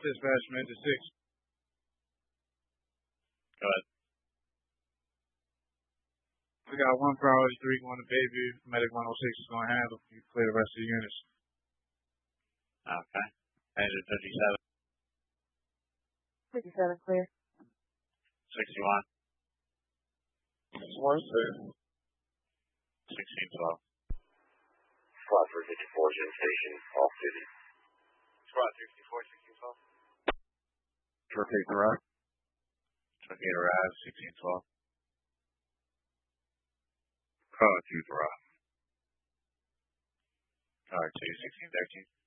Dispatch, Medic 6. Go ahead. We got 1 priority 3 going to Bayview. Medic 106 is going to handle. You clear the rest of the units. Okay. Engine 57. 57 clear. 61. 1612. Squad 354 Gym Station, off duty. Squad 354, 1612. Rotate the right. Tornado Rise, 1612. Car 2 for us. Car 2, 1613.